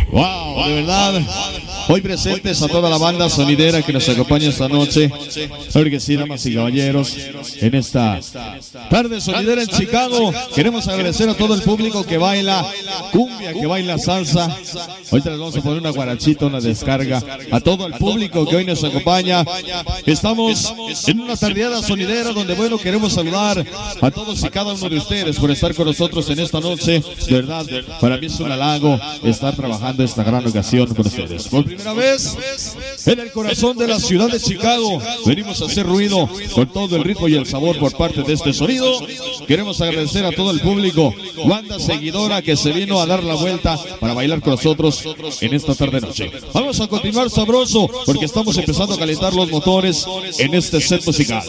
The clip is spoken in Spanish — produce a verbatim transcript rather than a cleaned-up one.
Wow, de verdad. Hoy presentes a toda la banda sonidera que nos acompaña esta noche. Claro que sí, damas y caballeros, en esta tarde sonidera en Chicago. Queremos agradecer a todo el público que baila cumbia, que baila salsa. Ahorita les vamos a poner una guarachita, una descarga. A todo el público que hoy nos acompaña. Estamos en una tardeada sonidera donde, bueno, queremos saludar a todos y cada uno de ustedes por estar con nosotros en esta noche. De verdad, para mí es un halago estar trabajando esta gran ocasión con ustedes. Por primera vez en el corazón de la ciudad de Chicago, venimos a hacer ruido con todo el ritmo y el sabor por parte de este sonido. Queremos agradecer a todo el público, banda seguidora que se vino a dar la vuelta para bailar con nosotros en esta tarde noche. Vamos a continuar sabroso porque estamos empezando a calentar los motores en este set musical.